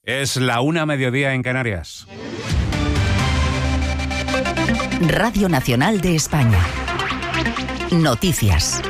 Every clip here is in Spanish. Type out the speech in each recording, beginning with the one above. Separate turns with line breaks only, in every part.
Es la 1:00 en Canarias.
Radio Nacional de España. Noticias.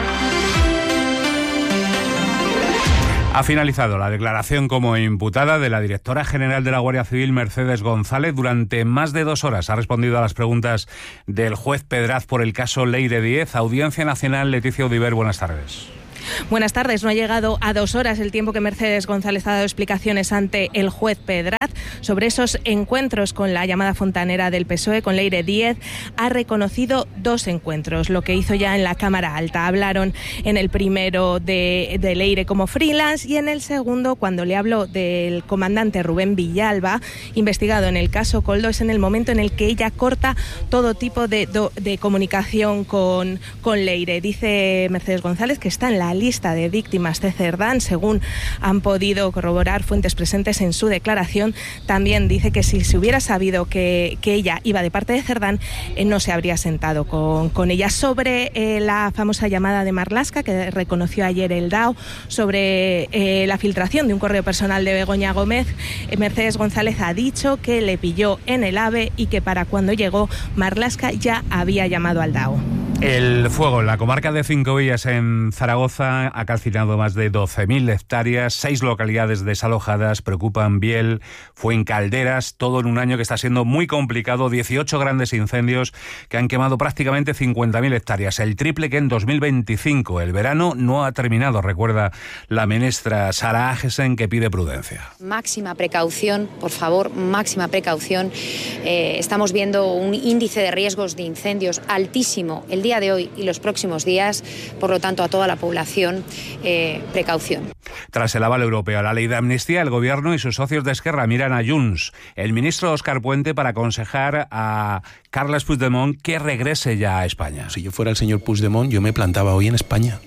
Ha finalizado la declaración como imputada de la directora general de la Guardia Civil, Mercedes González. Durante más de 2 horas ha respondido a las preguntas del juez Pedraz por el caso Leire Díez. Audiencia Nacional, Leticia Audiver, buenas tardes.
Buenas tardes. No ha llegado a 2 horas el tiempo que Mercedes González ha dado explicaciones ante el juez Pedraz sobre esos encuentros con la llamada fontanera del PSOE, con Leire Díez. Ha reconocido 2 encuentros, lo que hizo ya en la Cámara Alta. Hablaron en el primero de Leire como freelance y en el segundo, cuando le habló del comandante Rubén Villalba, investigado en el caso Koldo, es en el momento en el que ella corta todo tipo de comunicación con Leire. Dice Mercedes González que está en la lista de víctimas de Cerdán, según han podido corroborar fuentes presentes en su declaración. También dice que si se hubiera sabido que ella iba de parte de Cerdán, no se habría sentado con ella. Sobre la famosa llamada de Marlaska, que reconoció ayer el DAO, sobre la filtración de un correo personal de Begoña Gómez, Mercedes González ha dicho que le pilló en el AVE y que para cuando llegó Marlaska ya había llamado al DAO.
El fuego en la comarca de Cinco Villas, en Zaragoza, ha calcinado más de 12.000 hectáreas, 6 localidades desalojadas, preocupan Biel, Fuencalderas, todo en un año que está siendo muy complicado, 18 grandes incendios que han quemado prácticamente 50.000 hectáreas, el triple que en 2025. El verano no ha terminado, recuerda la ministra Sara Agesen, que pide prudencia.
Máxima precaución, por favor, máxima precaución. Estamos viendo un índice de riesgos de incendios altísimo el día de hoy y los próximos días, por lo tanto a toda la población, precaución.
Tras el aval europeo a la ley de amnistía, el Gobierno y sus socios de Esquerra miran a Junts. El ministro Óscar Puente para aconsejar a Carles Puigdemont que regrese ya a España.
Si yo fuera el señor Puigdemont, yo me plantaba hoy en España,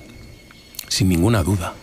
sin ninguna duda.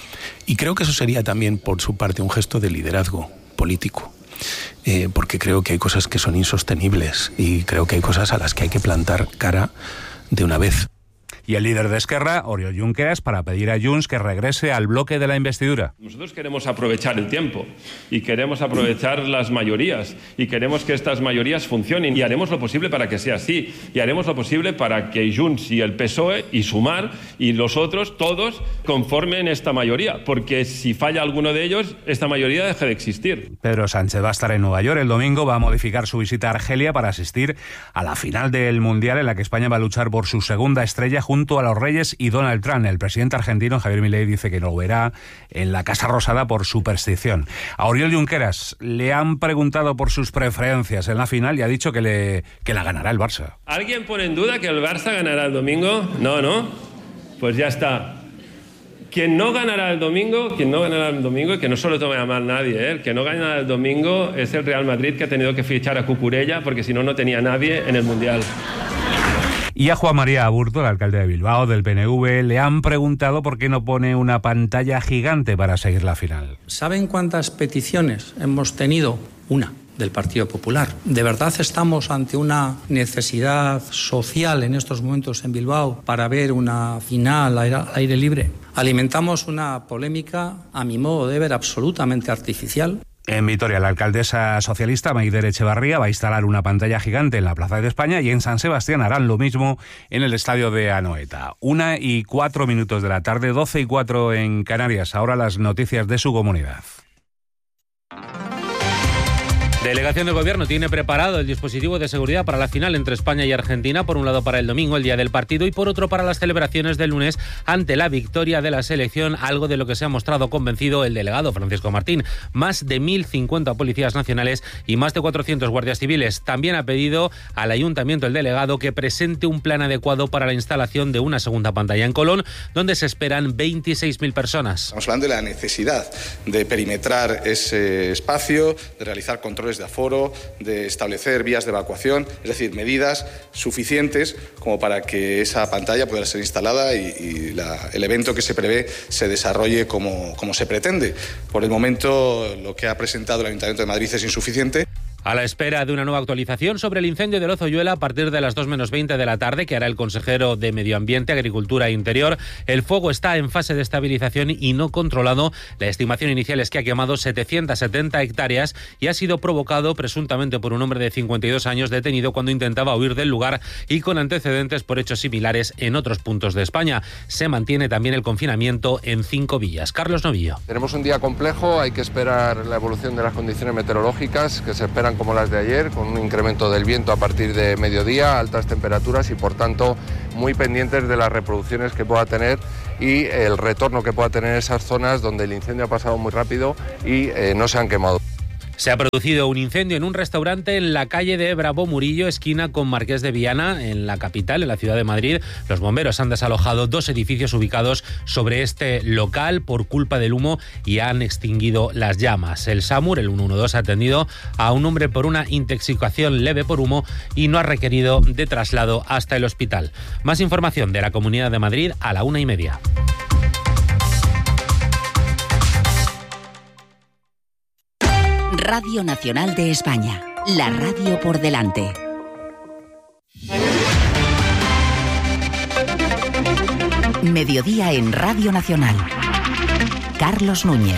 Y creo que eso sería también, por su parte, un gesto de liderazgo político. Porque creo que hay cosas que son insostenibles y creo que hay cosas a las que hay que plantar cara de una vez.
Y el líder de Esquerra, Oriol Junqueras, para pedir a Junts que regrese al bloque de la investidura.
Nosotros queremos aprovechar el tiempo y queremos aprovechar las mayorías y queremos que estas mayorías funcionen y haremos lo posible para que sea así y haremos lo posible para que Junts y el PSOE y Sumar y los otros, todos, conformen esta mayoría, porque si falla alguno de ellos, esta mayoría deja de existir.
Pedro Sánchez va a estar en Nueva York el domingo, va a modificar su visita a Argelia para asistir a la final del Mundial en la que España va a luchar por su segunda estrella junto a los Reyes y Donald Trump. El presidente argentino, Javier Milei, dice que no verá en la Casa Rosada por superstición. A Oriol Junqueras le han preguntado por sus preferencias en la final y ha dicho que la ganará el Barça.
¿Alguien pone en duda que el Barça ganará el domingo? No. Pues ya está. Quien no ganará el domingo, y que no se lo tome a mal nadie, el que no ganará el domingo es el Real Madrid, que ha tenido que fichar a Cucurella porque si no, no tenía nadie en el Mundial.
Y a Juan María Aburto, el alcalde de Bilbao, del PNV, le han preguntado por qué no pone una pantalla gigante para seguir la final.
¿Saben cuántas peticiones hemos tenido? Una, del Partido Popular. ¿De verdad estamos ante una necesidad social en estos momentos en Bilbao para ver una final al aire libre? Alimentamos una polémica, a mi modo de ver, absolutamente artificial.
En Vitoria, la alcaldesa socialista Maider Echevarría va a instalar una pantalla gigante en la Plaza de España y en San Sebastián harán lo mismo en el estadio de Anoeta. 1:04 de la tarde, 12:04 en Canarias. Ahora las noticias de su comunidad.
Delegación del Gobierno tiene preparado el dispositivo de seguridad para la final entre España y Argentina, por un lado para el domingo, el día del partido, y por otro para las celebraciones del lunes ante la victoria de la selección, algo de lo que se ha mostrado convencido el delegado Francisco Martín. Más de 1.050 policías nacionales y más de 400 guardias civiles. También ha pedido al ayuntamiento el delegado que presente un plan adecuado para la instalación de una segunda pantalla en Colón, donde se esperan 26.000 personas.
Estamos hablando de la necesidad de perimetrar ese espacio, de realizar controles de aforo, de establecer vías de evacuación, es decir, medidas suficientes como para que esa pantalla pueda ser instalada y el evento que se prevé se desarrolle como se pretende. Por el momento, lo que ha presentado el Ayuntamiento de Madrid es insuficiente.
A la espera de una nueva actualización sobre el incendio de Lozoyuela a partir de las 2:20 de la tarde, que hará el consejero de Medio Ambiente, Agricultura e Interior, el fuego está en fase de estabilización y no controlado. La estimación inicial es que ha quemado 770 hectáreas y ha sido provocado presuntamente por un hombre de 52 años detenido cuando intentaba huir del lugar y con antecedentes por hechos similares en otros puntos de España. Se mantiene también el confinamiento en 5 villas. Carlos Novillo.
Tenemos un día complejo, hay que esperar la evolución de las condiciones meteorológicas que se esperan como las de ayer, con un incremento del viento a partir de mediodía, altas temperaturas y por tanto muy pendientes de las reproducciones que pueda tener y el retorno que pueda tener esas zonas donde el incendio ha pasado muy rápido y no se han quemado.
Se ha producido un incendio en un restaurante en la calle de Bravo Murillo, esquina con Marqués de Viana, en la capital, en la ciudad de Madrid. Los bomberos han desalojado 2 edificios ubicados sobre este local por culpa del humo y han extinguido las llamas. El SAMUR, el 112, ha atendido a un hombre por una intoxicación leve por humo y no ha requerido de traslado hasta el hospital. Más información de la Comunidad de Madrid a la 1:30.
Radio Nacional de España, la radio por delante. Mediodía en Radio Nacional. Carlos Núñez.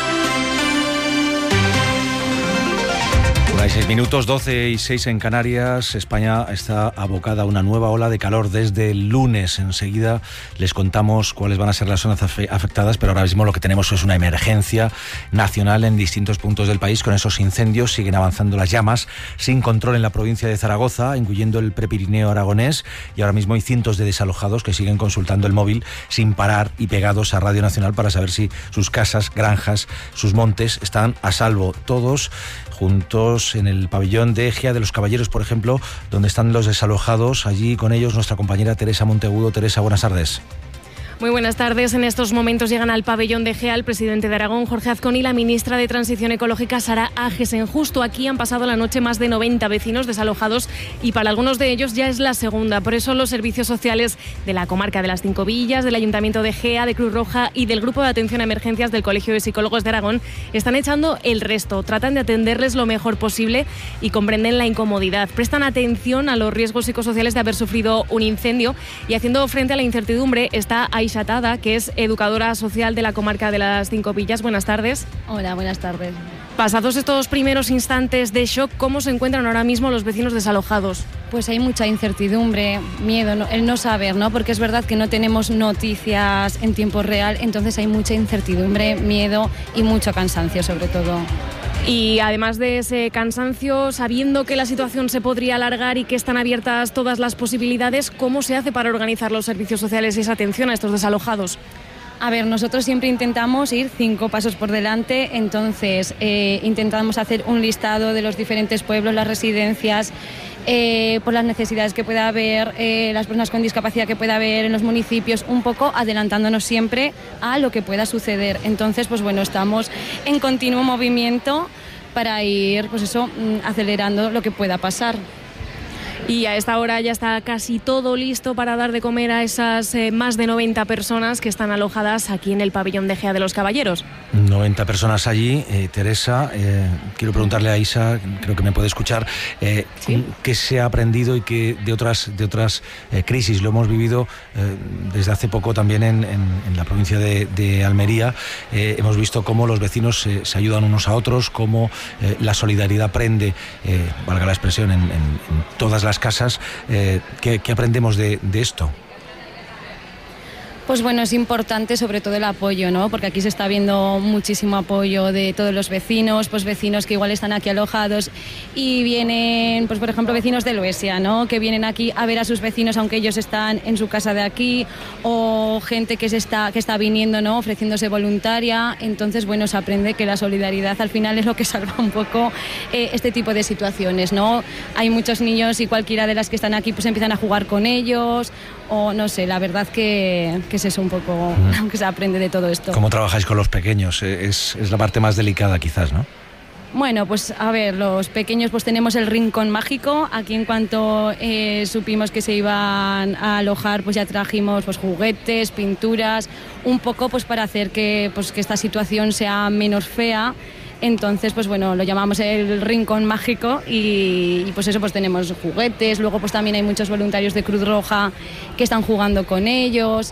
6 minutos, 12:06 en Canarias. España está abocada a una nueva ola de calor desde el lunes. Enseguida les contamos cuáles van a ser las zonas afectadas, pero ahora mismo lo que tenemos es una emergencia nacional en distintos puntos del país. Con esos incendios siguen avanzando las llamas sin control en la provincia de Zaragoza, incluyendo el Prepirineo aragonés, y ahora mismo hay cientos de desalojados que siguen consultando el móvil sin parar y pegados a Radio Nacional para saber si sus casas, granjas, sus montes están a salvo. Todos juntos en el pabellón de Ejea de los Caballeros, por ejemplo, donde están los desalojados. Allí con ellos nuestra compañera Teresa Monteagudo. Teresa, buenas tardes.
Muy buenas tardes. En estos momentos llegan al pabellón de Ejea el presidente de Aragón, Jorge Azcón, y la ministra de Transición Ecológica, Sara Agesen. Justo aquí han pasado la noche más de 90 vecinos desalojados y para algunos de ellos ya es la segunda. Por eso los servicios sociales de la comarca de las 5 Villas, del Ayuntamiento de Ejea, de Cruz Roja y del Grupo de Atención a Emergencias del Colegio de Psicólogos de Aragón están echando el resto. Tratan de atenderles lo mejor posible y comprenden la incomodidad. Prestan atención a los riesgos psicosociales de haber sufrido un incendio y haciendo frente a la incertidumbre está Aisha Tada, que es educadora social de la comarca de las 5 Villas. Buenas tardes.
Hola, buenas tardes.
Pasados estos primeros instantes de shock, ¿cómo se encuentran ahora mismo los vecinos desalojados?
Pues hay mucha incertidumbre, miedo, el no saber, ¿no? Porque es verdad que no tenemos noticias en tiempo real, entonces hay mucha incertidumbre, miedo y mucho cansancio sobre todo.
Y además de ese cansancio, sabiendo que la situación se podría alargar y que están abiertas todas las posibilidades, ¿cómo se hace para organizar los servicios sociales y esa atención a estos desalojados?
A ver, nosotros siempre intentamos ir 5 pasos por delante, entonces intentamos hacer un listado de los diferentes pueblos, las residencias, por las necesidades que pueda haber, las personas con discapacidad que pueda haber en los municipios, un poco adelantándonos siempre a lo que pueda suceder. Entonces, pues bueno, estamos en continuo movimiento para ir, pues eso, acelerando lo que pueda pasar.
Y a esta hora ya está casi todo listo para dar de comer a esas más de 90 personas que están alojadas aquí en el pabellón de Ejea de los Caballeros.
90 personas allí. Teresa, quiero preguntarle a Isa, creo que me puede escuchar, ¿sí? ¿Qué se ha aprendido y qué de otras crisis? Lo hemos vivido desde hace poco también en la provincia de Almería. Hemos visto cómo los vecinos se ayudan unos a otros, cómo la solidaridad prende, valga la expresión, en todas las casas. ¿Qué aprendemos de esto?
Pues bueno, es importante sobre todo el apoyo, ¿no? Porque aquí se está viendo muchísimo apoyo de todos los vecinos, pues vecinos que igual están aquí alojados y vienen, pues por ejemplo, vecinos de Loesia, ¿no? Que vienen aquí a ver a sus vecinos aunque ellos están en su casa de aquí, o gente que está viniendo, ¿no? Ofreciéndose voluntaria. Entonces, bueno, se aprende que la solidaridad al final es lo que salva un poco este tipo de situaciones, ¿no? Hay muchos niños y cualquiera de las que están aquí pues empiezan a jugar con ellos, o no sé, la verdad que es eso un poco, aunque se aprende de todo esto.
¿Cómo trabajáis con los pequeños? Es la parte más delicada quizás, ¿no?
Bueno, pues a ver, los pequeños pues tenemos el rincón mágico. Aquí en cuanto supimos que se iban a alojar, pues ya trajimos pues juguetes, pinturas, un poco pues para hacer que esta situación sea menos fea. Entonces, pues bueno, lo llamamos el rincón mágico y pues eso, pues tenemos juguetes, luego pues también hay muchos voluntarios de Cruz Roja que están jugando con ellos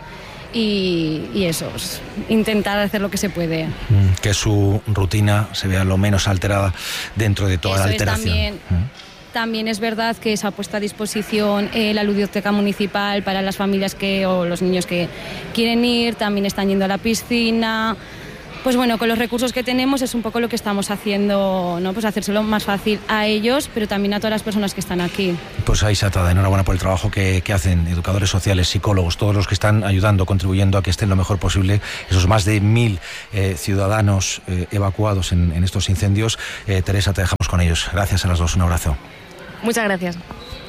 y eso, pues, intentar hacer lo que se puede.
Que su rutina se vea lo menos alterada dentro de toda la alteración.
También es verdad que se ha puesto a disposición la ludoteca municipal para las familias o los niños que quieren ir, también están yendo a la piscina. Pues bueno, con los recursos que tenemos es un poco lo que estamos haciendo, ¿no? Pues hacérselo más fácil a ellos, pero también a todas las personas que están aquí.
Pues ahí se atada. Enhorabuena por el trabajo que hacen educadores sociales, psicólogos, todos los que están ayudando, contribuyendo a que estén lo mejor posible esos más de 1000 ciudadanos evacuados en estos incendios. Teresa, te dejamos con ellos. Gracias a las dos. Un abrazo.
Muchas gracias.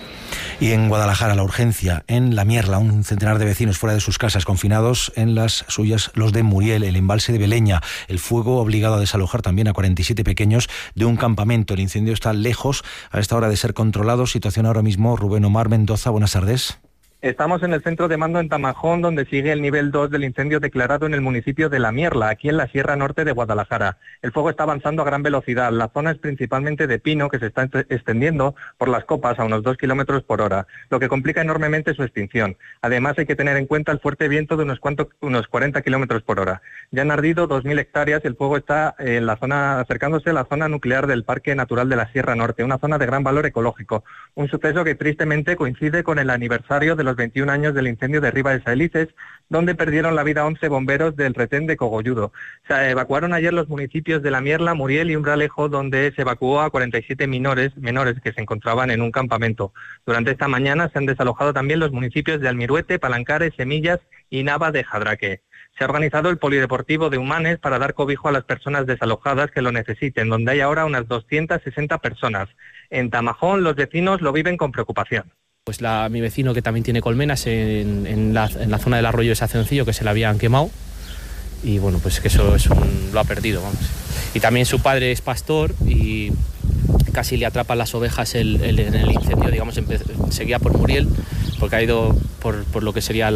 Y en Guadalajara, la urgencia, en La Mierla, un centenar de vecinos fuera de sus casas, confinados en las suyas, los de Muriel, el embalse de Beleña. El fuego obligado a desalojar también a 47 pequeños de un campamento. El incendio está lejos a esta hora de ser controlado. Situación ahora mismo, Rubén Omar Mendoza, buenas tardes.
Estamos en el centro de mando en Tamajón, donde sigue el nivel 2 del incendio declarado en el municipio de La Mierla, aquí en la Sierra Norte de Guadalajara. El fuego está avanzando a gran velocidad. La zona es principalmente de pino, que se está extendiendo por las copas a unos 2 kilómetros por hora, lo que complica enormemente su extinción. Además, hay que tener en cuenta el fuerte viento de unos 40 kilómetros por hora. Ya han ardido 2.000 hectáreas y el fuego está en la zona, acercándose a la zona nuclear del Parque Natural de la Sierra Norte, una zona de gran valor ecológico. Un suceso que tristemente coincide con el aniversario de los 21 años del incendio de Riva de Saelices, donde perdieron la vida 11 bomberos del retén de Cogolludo. Se evacuaron ayer los municipios de La Mierla, Muriel y Umbralejo, donde se evacuó a 47 menores que se encontraban en un campamento. Durante esta mañana se han desalojado también los municipios de Almiruete, Palancares, Semillas y Nava de Jadraque. Se ha organizado el polideportivo de Humanes para dar cobijo a las personas desalojadas que lo necesiten, donde hay ahora unas 260 personas. En Tamajón los vecinos lo viven con preocupación.
Pues mi vecino, que también tiene colmenas en la zona del arroyo de Sacioncillo, que se le habían quemado, y bueno, pues que eso lo ha perdido, vamos. Y también su padre es pastor y casi le atrapan las ovejas en el incendio, digamos, seguía por Muriel, porque ha ido por lo que sería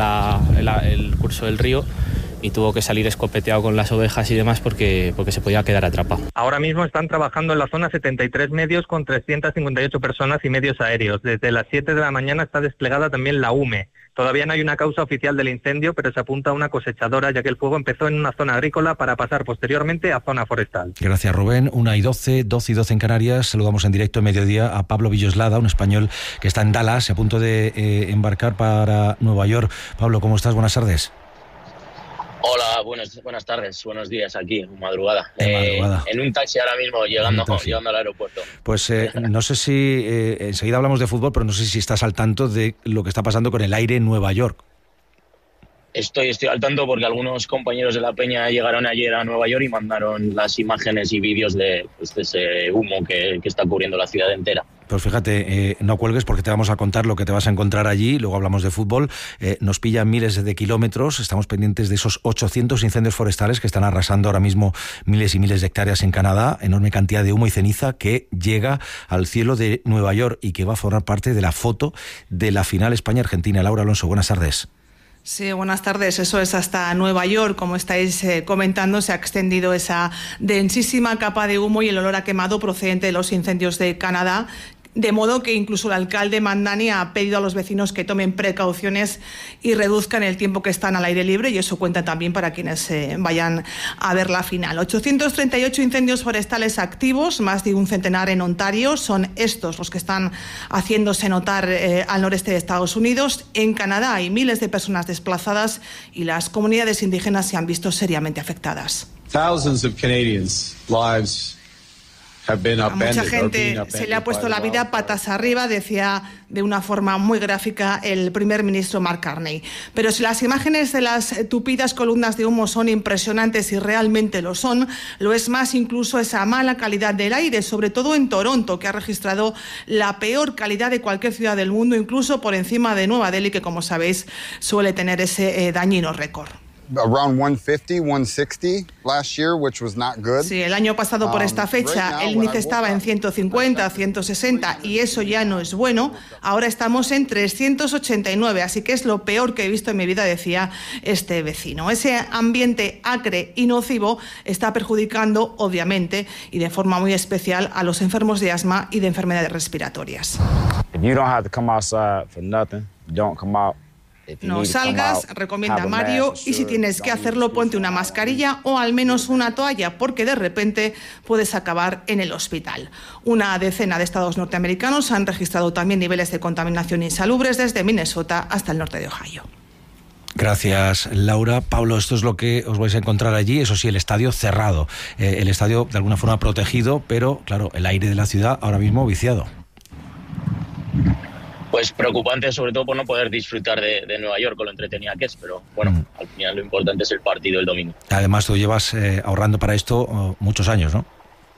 el curso del río, y tuvo que salir escopeteado con las ovejas y demás porque se podía quedar atrapado.
Ahora mismo están trabajando en la zona 73 medios con 358 personas y medios aéreos. Desde las 7 de la mañana está desplegada también la UME. Todavía no hay una causa oficial del incendio, pero se apunta a una cosechadora, ya que el fuego empezó en una zona agrícola para pasar posteriormente a zona forestal.
Gracias, Rubén. 1:12, 12:12 en Canarias. Saludamos en directo en mediodía a Pablo Villoslada, un español que está en Dallas, a punto de embarcar para Nueva York. Pablo, ¿cómo estás? Buenas tardes.
Hola, buenas tardes, buenos días aquí, madrugada. En un taxi ahora mismo, llegando al aeropuerto.
Pues no sé si, enseguida hablamos de fútbol, pero no sé si estás al tanto de lo que está pasando con el aire en Nueva York.
Estoy al tanto porque algunos compañeros de la Peña llegaron ayer a Nueva York y mandaron las imágenes y vídeos de ese humo que está cubriendo la ciudad entera.
Pues fíjate, no cuelgues porque te vamos a contar lo que te vas a encontrar allí, luego hablamos de fútbol. Nos pillan miles de kilómetros, estamos pendientes de esos 800 incendios forestales que están arrasando ahora mismo miles y miles de hectáreas en Canadá, enorme cantidad de humo y ceniza que llega al cielo de Nueva York y que va a formar parte de la foto de la final España-Argentina. Laura Alonso, buenas tardes.
Sí, buenas tardes. Eso es, hasta Nueva York, como estáis comentando, se ha extendido esa densísima capa de humo y el olor a quemado procedente de los incendios de Canadá. De modo que incluso el alcalde Mandani ha pedido a los vecinos que tomen precauciones y reduzcan el tiempo que están al aire libre, y eso cuenta también para quienes vayan a ver la final. 838 incendios forestales activos, más de un centenar en Ontario. Son estos los que están haciéndose notar al noreste de Estados Unidos. En Canadá hay miles de personas desplazadas y las comunidades indígenas se han visto seriamente afectadas.
Thousands of Canadians' lives
a mucha gente se le ha puesto la vida patas arriba, decía de una forma muy gráfica el primer ministro Mark Carney. Pero si las imágenes de las tupidas columnas de humo son impresionantes y realmente lo son, lo es más incluso esa mala calidad del aire, sobre todo en Toronto, que ha registrado la peor calidad de cualquier ciudad del mundo, incluso por encima de Nueva Delhi, que como sabéis suele tener ese dañino récord.
around 150, 160 last year, which was not good.
Sí, el año pasado por esta fecha el índice estaba en 150, 160 y eso ya no es bueno. Ahora estamos en 389, así que es lo peor que he visto en mi vida, decía este vecino. Ese ambiente acre y nocivo está perjudicando, obviamente, y de forma muy especial a los enfermos de asma y de enfermedades respiratorias.
If you don't have to come outside for nothing, don't come out.
No salgas, recomienda Mario, y si tienes que hacerlo, ponte una mascarilla o al menos una toalla, porque de repente puedes acabar en el hospital. Una decena de estados norteamericanos han registrado también niveles de contaminación insalubres desde Minnesota hasta el norte de Ohio.
Gracias, Laura. Pablo, esto es lo que os vais a encontrar allí, eso sí, el estadio cerrado, el estadio de alguna forma protegido, pero claro, el aire de la ciudad ahora mismo viciado.
Pues preocupante, sobre todo por no poder disfrutar de Nueva York con lo entretenida que es, pero bueno, al final lo importante es el partido el domingo.
Además, tú llevas ahorrando para esto muchos años, ¿no?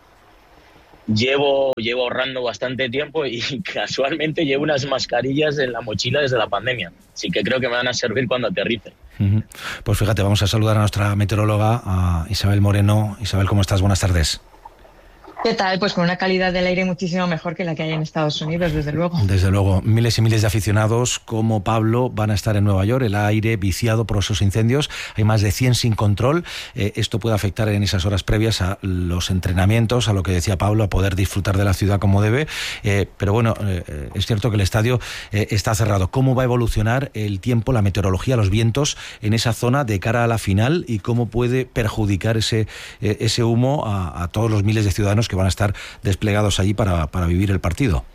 Llevo ahorrando bastante tiempo y casualmente llevo unas mascarillas en la mochila desde la pandemia, así que creo que me van a servir cuando aterrice.
Pues fíjate, vamos a saludar a nuestra meteoróloga, a Isabel Moreno. Isabel, ¿cómo estás? Buenas tardes.
¿Qué tal? Pues con una calidad del aire muchísimo mejor que la que hay en Estados Unidos, desde luego.
Desde luego. Miles y miles de aficionados como Pablo van a estar en Nueva York, el aire viciado por esos incendios. Hay más de 100 sin control. Esto puede afectar en esas horas previas a los entrenamientos, a lo que decía Pablo, a poder disfrutar de la ciudad como debe. Pero bueno, es cierto que el estadio está cerrado. ¿Cómo va a evolucionar el tiempo, la meteorología, los vientos en esa zona de cara a la final y cómo puede perjudicar ese humo a todos los miles de ciudadanos que van a estar desplegados allí para vivir el partido?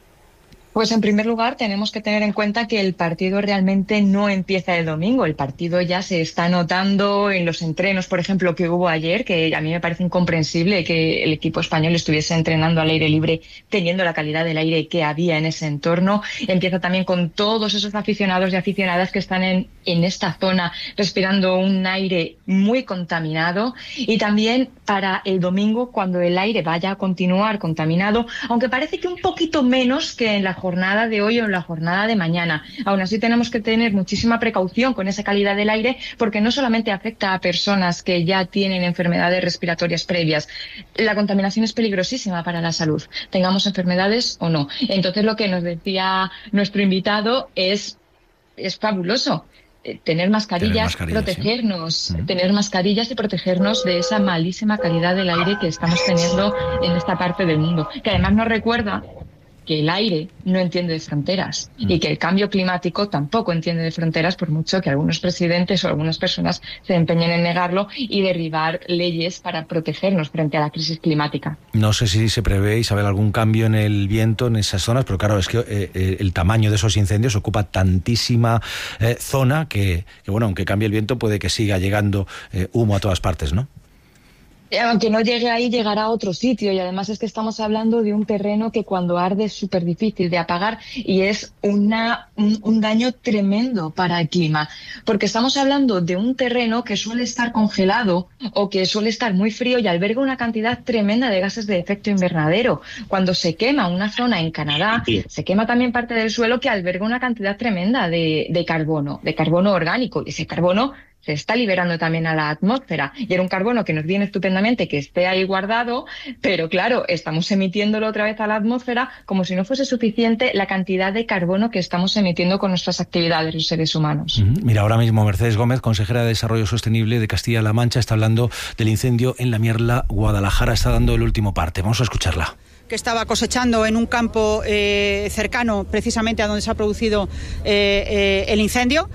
Pues en primer lugar tenemos que tener en cuenta que el partido realmente no empieza el domingo. El partido ya se está notando en los entrenos, por ejemplo, que hubo ayer, que a mí me parece incomprensible que el equipo español estuviese entrenando al aire libre teniendo la calidad del aire que había en ese entorno. Empieza también con todos esos aficionados y aficionadas que están en esta zona respirando un aire muy contaminado, y también para el domingo, cuando el aire vaya a continuar contaminado, aunque parece que un poquito menos que en la jornada de hoy o en la jornada de mañana. Aún así tenemos que tener muchísima precaución con esa calidad del aire, porque no solamente afecta a personas que ya tienen enfermedades respiratorias previas. La contaminación es peligrosísima para la salud, tengamos enfermedades o no. Entonces lo que nos decía nuestro invitado es fabuloso. Tener mascarillas, protegernos, ¿sí? Tener mascarillas y protegernos de esa malísima calidad del aire que estamos teniendo en esta parte del mundo, que además nos recuerda que el aire no entiende de fronteras y que el cambio climático tampoco entiende de fronteras, por mucho que algunos presidentes o algunas personas se empeñen en negarlo y derribar leyes para protegernos frente a la crisis climática.
No sé si se prevé, Isabel, algún cambio en el viento en esas zonas, pero claro, es que el tamaño de esos incendios ocupa tantísima zona que, bueno, aunque cambie el viento, puede que siga llegando humo a todas partes, ¿no?
Aunque no llegue ahí, llegará a otro sitio, y además es que estamos hablando de un terreno que cuando arde es súper difícil de apagar y es un daño tremendo para el clima, porque estamos hablando de un terreno que suele estar congelado o que suele estar muy frío y alberga una cantidad tremenda de gases de efecto invernadero. Cuando se quema una zona en Canadá, se quema también parte del suelo que alberga una cantidad tremenda de carbono orgánico, y ese carbono se está liberando también a la atmósfera, y era un carbono que nos viene estupendamente que esté ahí guardado, pero claro, estamos emitiéndolo otra vez a la atmósfera como si no fuese suficiente la cantidad de carbono que estamos emitiendo con nuestras actividades los seres humanos.
Mira, ahora mismo Mercedes Gómez, consejera de Desarrollo Sostenible de Castilla-La Mancha, está hablando del incendio en la Mierla, Guadalajara, está dando el último parte. Vamos a escucharla.
Que estaba cosechando en un campo cercano precisamente a donde se ha producido el incendio.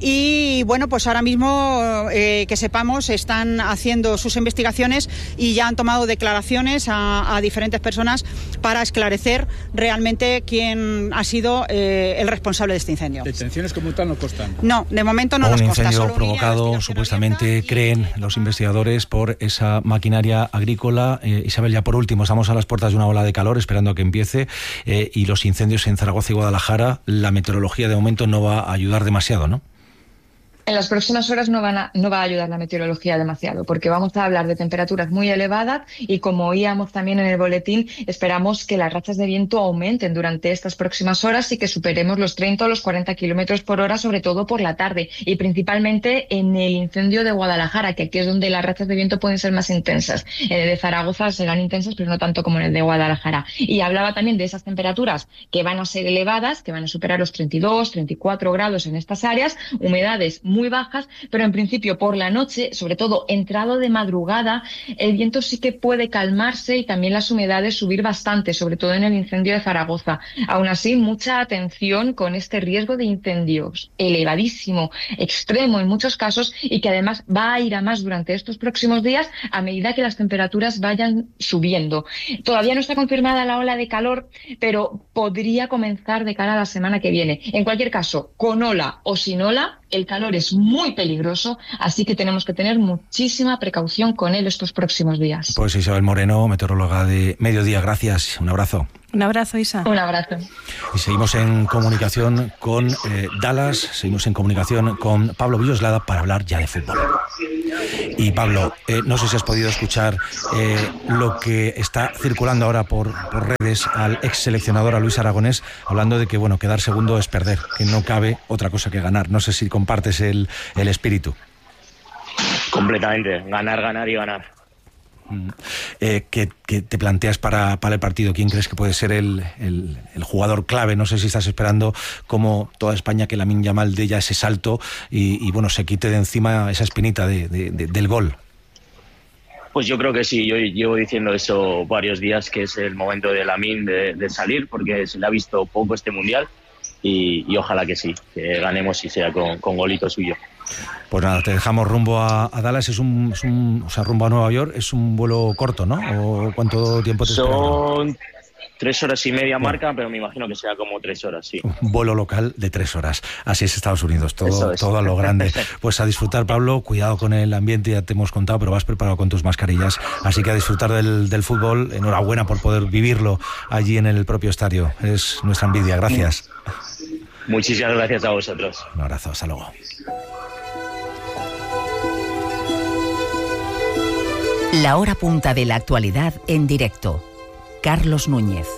Y bueno, pues ahora mismo que sepamos están haciendo sus investigaciones y ya han tomado declaraciones a diferentes personas para esclarecer realmente quién ha sido el responsable de este incendio.
¿Detenciones como tal no constan?
No, de momento no nos consta.
Un incendio provocado, supuestamente, creen los investigadores, por esa maquinaria agrícola. Isabel, ya por último, estamos a las puertas de una ola de calor, esperando a que empiece, y los incendios en Zaragoza y Guadalajara, la meteorología de momento no va a ayudar demasiado, ¿no?
En las próximas horas no va a ayudar la meteorología demasiado, porque vamos a hablar de temperaturas muy elevadas y, como oíamos también en el boletín, esperamos que las rachas de viento aumenten durante estas próximas horas y que superemos los 30 o los 40 kilómetros por hora, sobre todo por la tarde, y principalmente en el incendio de Guadalajara, que aquí es donde las rachas de viento pueden ser más intensas. En el de Zaragoza serán intensas, pero no tanto como en el de Guadalajara. Y hablaba también de esas temperaturas que van a ser elevadas, que van a superar los 32, 34 grados en estas áreas, humedades muy bajas, pero en principio por la noche, sobre todo entrado de madrugada, el viento sí que puede calmarse y también las humedades subir bastante, sobre todo en el incendio de Zaragoza. Aún así, mucha atención con este riesgo de incendios elevadísimo, extremo en muchos casos, y que además va a ir a más durante estos próximos días a medida que las temperaturas vayan subiendo. Todavía no está confirmada la ola de calor, pero podría comenzar de cara a la semana que viene. En cualquier caso, con ola o sin ola, el calor es muy peligroso, así que tenemos que tener muchísima precaución con él estos próximos días.
Pues Isabel Moreno, meteoróloga de Mediodía, gracias. Un abrazo.
Un abrazo, Isa.
Un abrazo.
Y seguimos en comunicación con Dallas, seguimos en comunicación con Pablo Villoslada para hablar ya de fútbol. Y Pablo, no sé si has podido escuchar lo que está circulando ahora por redes al ex seleccionador, a Luis Aragonés, hablando de que, bueno, quedar segundo es perder, que no cabe otra cosa que ganar. No sé si compartes el espíritu.
Completamente, ganar y ganar.
¿Qué te planteas para el partido? ¿Quién crees que puede ser el jugador clave? No sé si estás esperando, como toda España, que Lamine Yamal dé ya ese salto y bueno, se quite de encima esa espinita del gol.
Pues yo creo que sí, yo llevo diciendo eso varios días, que es el momento de Lamine de salir, porque se le ha visto poco este Mundial y ojalá que sí, que ganemos y sea con golito suyo.
Pues nada, te dejamos rumbo a Dallas, o sea, rumbo a Nueva York. Es un vuelo corto, ¿no? ¿O cuánto tiempo te esperas?
Son 3 horas y media marca, pero me imagino que sea como 3 horas, sí.
Un vuelo local de 3 horas. Así es Estados Unidos, todo a lo grande. Pues a disfrutar, Pablo, cuidado con el ambiente, ya te hemos contado, pero vas preparado con tus mascarillas. Así que a disfrutar del fútbol. Enhorabuena por poder vivirlo allí en el propio estadio. Es nuestra envidia, gracias.
Muchísimas gracias a vosotros.
Un abrazo, hasta luego.
La hora punta de la actualidad en directo. Carlos Núñez.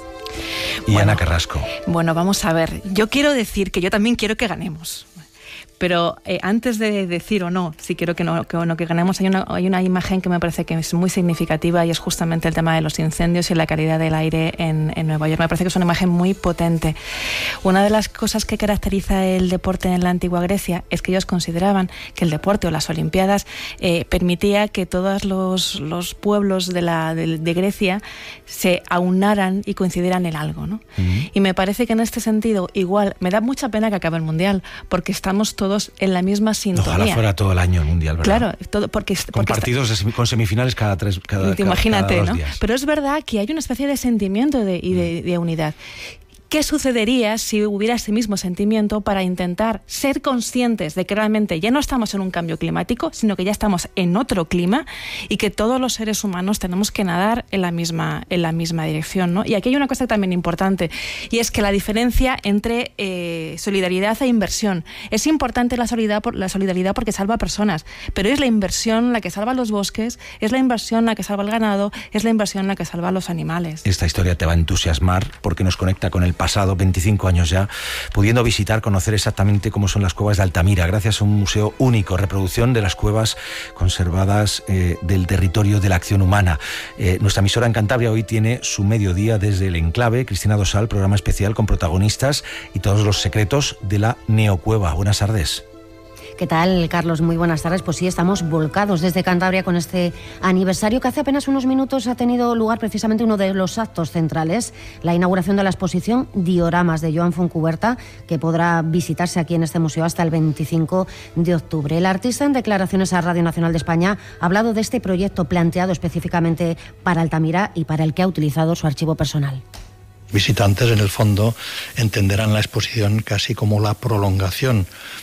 Y Ana Carrasco.
Bueno, vamos a ver. Yo quiero decir que yo también quiero que ganemos. Pero antes de decir o no, si quiero que ganemos, hay una imagen que me parece que es muy significativa, y es justamente el tema de los incendios y la calidad del aire en Nueva York. Me parece que es una imagen muy potente. Una de las cosas que caracteriza el deporte en la antigua Grecia es que ellos consideraban que el deporte o las Olimpiadas permitía que todos los pueblos de Grecia se aunaran y coincidieran en algo, ¿no? Uh-huh. Y me parece que en este sentido, igual, me da mucha pena que acabe el Mundial, porque estamos todos en la misma sintonía.
Ojalá fuera todo el año el Mundial, ¿verdad?
Claro, con partidos
con semifinales cada
imagínate,
cada 2
¿no?
días.
Pero es verdad que hay una especie de sentimiento de unidad. ¿Qué sucedería si hubiera ese mismo sentimiento para intentar ser conscientes de que realmente ya no estamos en un cambio climático, sino que ya estamos en otro clima, y que todos los seres humanos tenemos que nadar en la misma dirección, ¿no? Y aquí hay una cosa también importante, y es que la diferencia entre solidaridad e inversión. Es importante la solidaridad porque salva personas, pero es la inversión la que salva los bosques, es la inversión la que salva el ganado, es la inversión la que salva a los animales.
Esta historia te va a entusiasmar porque nos conecta con el pasado, 25 años ya, pudiendo visitar, conocer exactamente cómo son las cuevas de Altamira, gracias a un museo único, reproducción de las cuevas conservadas del territorio de la acción humana. Nuestra emisora en Cantabria hoy tiene su mediodía desde el enclave. Cristina Dosal, programa especial con protagonistas y todos los secretos de la neocueva. Buenas tardes.
¿Qué tal, Carlos? Muy buenas tardes. Pues sí, estamos volcados desde Cantabria con este aniversario que hace apenas unos minutos ha tenido lugar precisamente uno de los actos centrales, la inauguración de la exposición Dioramas de Joan Fontcuberta, que podrá visitarse aquí en este museo hasta el 25 de octubre. El artista, en declaraciones a Radio Nacional de España, ha hablado de este proyecto planteado específicamente para Altamira y para el que ha utilizado su archivo personal.
Visitantes, en el fondo, entenderán la exposición casi como la prolongación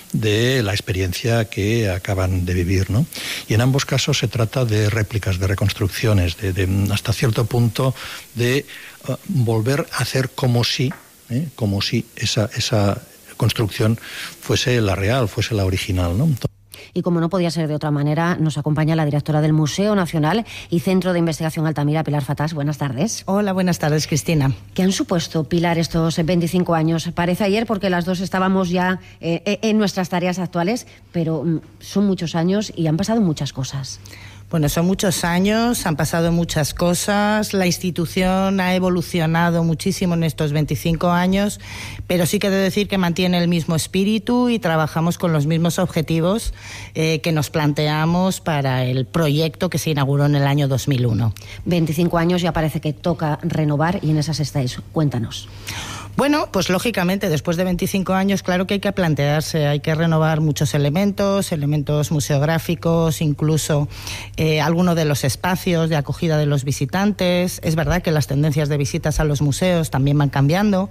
de la experiencia que acaban de vivir, ¿no? Y en ambos casos se trata de réplicas, de reconstrucciones, de hasta cierto punto de volver a hacer como si esa construcción fuese la real, fuese la original, ¿no?
Y como no podía ser de otra manera, nos acompaña la directora del Museo Nacional y Centro de Investigación Altamira, Pilar Fatás. Buenas tardes.
Hola, buenas tardes, Cristina.
¿Qué han supuesto, Pilar, estos 25 años? Parece ayer porque las dos estábamos ya en nuestras tareas actuales, pero son muchos años y han pasado muchas cosas.
Bueno, son muchos años, han pasado muchas cosas, la institución ha evolucionado muchísimo en estos 25 años, pero sí que he de decir que mantiene el mismo espíritu y trabajamos con los mismos objetivos que nos planteamos para el proyecto que se inauguró en el año 2001.
25 años, ya parece que toca renovar y en esas estáis. Cuéntanos.
Bueno, pues lógicamente después de 25 años claro que hay que plantearse, hay que renovar muchos elementos museográficos, incluso algunos de los espacios de acogida de los visitantes. Es verdad que las tendencias de visitas a los museos también van cambiando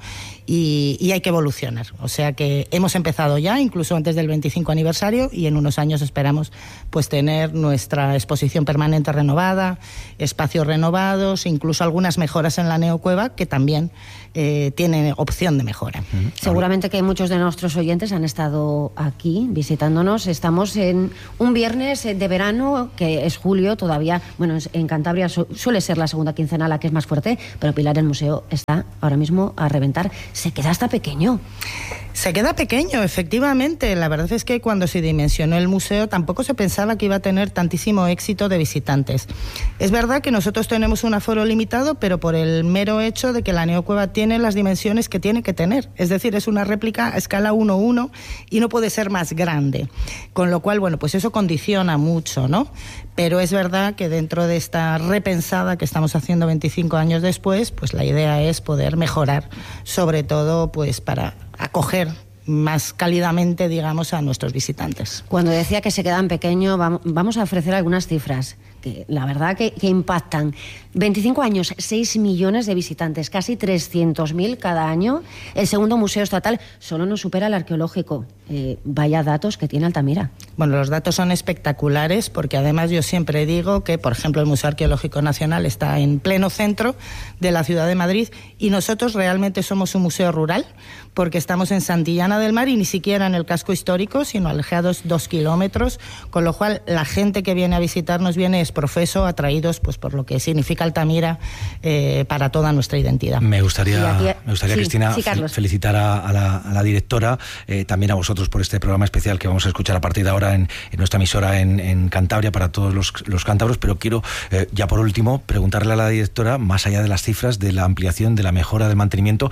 y hay que evolucionar. O sea que hemos empezado ya, incluso antes del 25 aniversario, y en unos años esperamos pues tener nuestra exposición permanente renovada, espacios renovados, incluso algunas mejoras en la neocueva que también tienen opción de mejora.
Seguramente que muchos de nuestros oyentes han estado aquí visitándonos. Estamos en un viernes de verano, que es julio todavía. Bueno, en Cantabria suele ser la segunda quincena la que es más fuerte, pero Pilar, el museo está ahora mismo a reventar. Se queda hasta pequeño.
Se queda pequeño, efectivamente. La verdad es que cuando se dimensionó el museo tampoco se pensaba que iba a tener tantísimo éxito de visitantes. Es verdad que nosotros tenemos un aforo limitado, pero por el mero hecho de que la neocueva tiene las dimensiones que tiene que tener. Es decir, es una réplica a escala 1:1 y no puede ser más grande. Con lo cual, bueno, pues eso condiciona mucho, ¿no? Pero es verdad que dentro de esta repensada que estamos haciendo 25 años después, pues la idea es poder mejorar, sobre todo pues para acoger más cálidamente, digamos, a nuestros visitantes.
Cuando decía que se quedan pequeños, vamos a ofrecer algunas cifras que la verdad que impactan. 25 años, 6 millones de visitantes, casi 300.000 cada año. El segundo museo estatal solo nos supera el arqueológico. Vaya datos que tiene Altamira.
Bueno, los datos son espectaculares porque además yo siempre digo que, por ejemplo, el Museo Arqueológico Nacional está en pleno centro de la ciudad de Madrid y nosotros realmente somos un museo rural porque estamos en Santillana del Mar y ni siquiera en el casco histórico, sino alejados 2 kilómetros, con lo cual la gente que viene a visitarnos viene exprofeso, atraídos pues por lo que significa Altamira para toda nuestra identidad.
Me gustaría
sí,
Cristina, felicitar a la directora, también a vosotros por este programa especial que vamos a escuchar a partir de ahora en nuestra emisora en Cantabria para todos los cántabros, pero quiero ya por último preguntarle a la directora, más allá de las cifras, de la ampliación, de la mejora, del mantenimiento,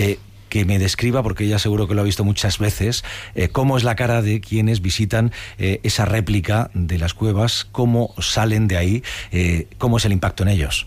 que me describa, porque ella seguro que lo ha visto muchas veces, cómo es la cara de quienes visitan esa réplica de las cuevas, cómo salen de ahí, cómo es el impacto en ellos.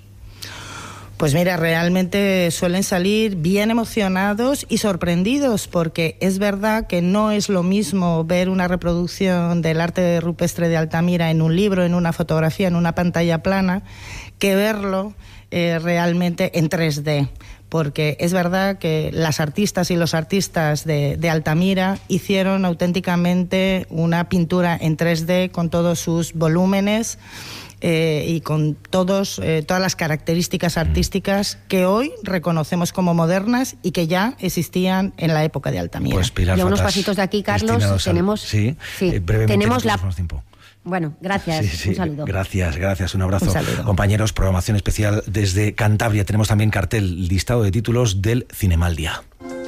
Pues mira, realmente suelen salir bien emocionados y sorprendidos, porque es verdad que no es lo mismo ver una reproducción del arte rupestre de Altamira en un libro, en una fotografía, en una pantalla plana, que verlo realmente en 3D. Porque es verdad que las artistas y los artistas de Altamira hicieron auténticamente una pintura en 3D con todos sus volúmenes y con todas las características artísticas que hoy reconocemos como modernas y que ya existían en la época de Altamira.
Pues Pilar
y a unos
Fatás,
pasitos de aquí, Carlos, tenemos
tenemos
la...
tiempo.
Bueno, gracias, un saludo.
Gracias, un abrazo.
Un saludo.
Compañeros, programación especial desde Cantabria. Tenemos también cartel, listado de títulos del Cinema al Día.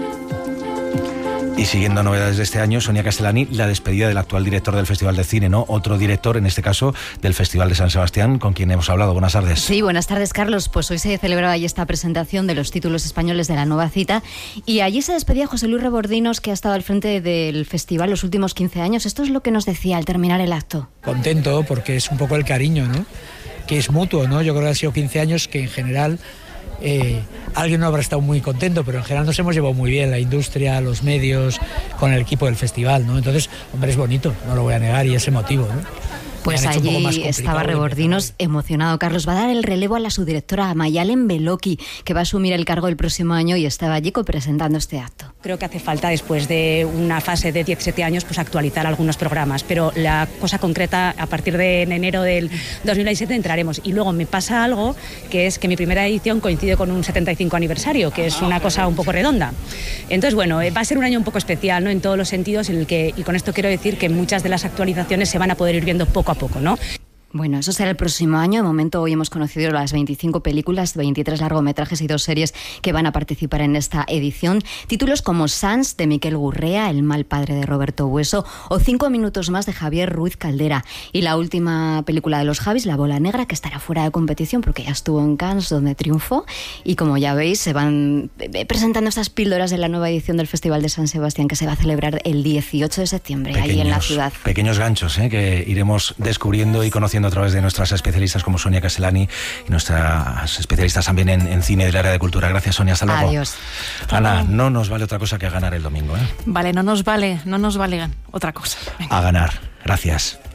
Y siguiendo novedades de este año, Sonia Castellani, la despedida del actual director del Festival de Cine, ¿no? Otro director, en este caso, del Festival de San Sebastián, con quien hemos hablado. Buenas tardes.
Sí, buenas tardes, Carlos. Pues hoy se celebraba ahí esta presentación de los títulos españoles de la nueva cita y allí se despedía José Luis Rebordinos, que ha estado al frente del festival los últimos 15 años. Esto es lo que nos decía al terminar el acto.
Contento porque es un poco el cariño, ¿no? Que es mutuo, ¿no? Yo creo que han sido 15 años que en general... alguien no habrá estado muy contento, pero en general nos hemos llevado muy bien, la industria, los medios, con el equipo del festival, ¿no? Entonces, hombre, es bonito, no lo voy a negar y es emotivo, ¿no?
Pues allí estaba Rebordinos emocionado. Carlos va a dar el relevo a la subdirectora Mayalen Beloki, que va a asumir el cargo el próximo año y estaba allí presentando este acto.
Creo que hace falta, después de una fase de 17 años, pues actualizar algunos programas, pero la cosa concreta, a partir de enero del 2017 entraremos. Y luego me pasa algo, que es que mi primera edición coincide con un 75 aniversario, que es una cosa un poco redonda. Entonces, bueno, va a ser un año un poco especial, ¿no?, en todos los sentidos, en el que, y con esto quiero decir que muchas de las actualizaciones se van a poder ir viendo poco a poco, ¿no?
Bueno, eso será el próximo año. De momento hoy hemos conocido las 25 películas, 23 largometrajes y 2 series que van a participar en esta edición. Títulos como Sans, de Miquel Gurrea, El mal padre, de Roberto Bueso, o 5 minutos más, de Javier Ruiz Caldera. Y la última película de los Javis, La bola negra, que estará fuera de competición porque ya estuvo en Cannes, donde triunfó. Y como ya veis, se van presentando estas píldoras de la nueva edición del Festival de San Sebastián, que se va a celebrar el 18 de septiembre, ahí en la ciudad.
Pequeños ganchos que iremos descubriendo y conociendo a través de nuestras especialistas como Sonia Castellani y nuestras especialistas también en cine del área de cultura. Gracias, Sonia. Hasta luego.
Adiós.
Ana, no nos vale otra cosa que ganar el domingo.
Vale, no nos vale otra cosa.
Venga. A ganar. Gracias.